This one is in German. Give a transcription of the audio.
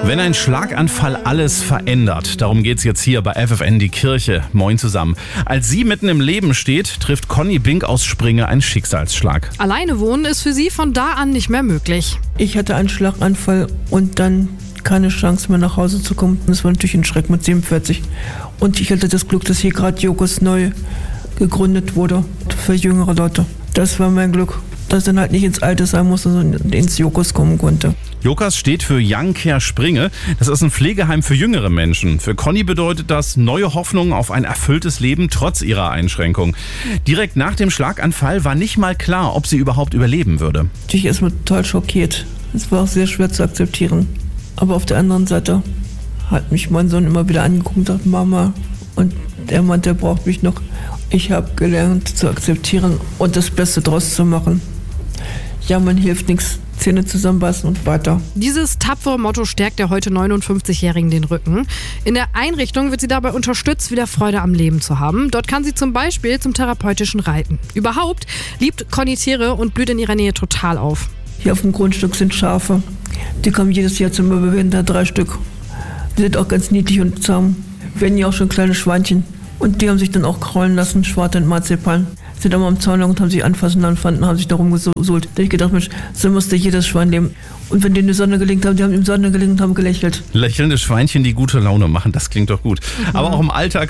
Wenn ein Schlaganfall alles verändert, darum geht's jetzt hier bei FFN die Kirche. Moin zusammen. Als sie mitten im Leben steht, trifft Conny Bink aus Springe einen Schicksalsschlag. Alleine wohnen ist für sie von da an nicht mehr möglich. Ich hatte einen Schlaganfall und dann keine Chance mehr nach Hause zu kommen. Das war natürlich ein Schreck mit 47. Und ich hatte das Glück, dass hier gerade Jokos neu gegründet wurde für jüngere Leute. Das war mein Glück, dass ich dann halt nicht ins Altersheim musste, sondern ins Jokos kommen konnte. Jokas steht für Young Care Springe. Das ist ein Pflegeheim für jüngere Menschen. Für Conny bedeutet das neue Hoffnung auf ein erfülltes Leben trotz ihrer Einschränkung. Direkt nach dem Schlaganfall war nicht mal klar, ob sie überhaupt überleben würde. Ich erstmal total schockiert. Es war auch sehr schwer zu akzeptieren. Aber auf der anderen Seite hat mich mein Sohn immer wieder angeguckt und gesagt, Mama, und der Mann, der braucht mich noch. Ich habe gelernt zu akzeptieren und das Beste draus zu machen. Ja, man hilft nichts. Zähne zusammenbeißen und weiter. Dieses tapfere Motto stärkt der heute 59-Jährigen den Rücken. In der Einrichtung wird sie dabei unterstützt, wieder Freude am Leben zu haben. Dort kann sie zum Beispiel zum therapeutischen Reiten. Überhaupt liebt Conny Tiere und blüht in ihrer Nähe total auf. Hier auf dem Grundstück sind Schafe. Die kommen jedes Jahr zum Überwinden, da 3 Stück. Die sind auch ganz niedlich und zahm. Wir hatten ja auch schon kleine Schweinchen. Und die haben sich dann auch kraulen lassen, Schwarte und Marzipan. Sind aber am Zaun lang und haben sich anfassen lassen, haben sich da rumgesuhlt. Da habe ich gedacht, Mensch, so musste jedes Schwein leben. Und wenn die in die Sonne gelingt haben, die haben in die Sonne gelingt und haben gelächelt. Lächelnde Schweinchen, die gute Laune machen, das klingt doch gut. Aber auch im Alltag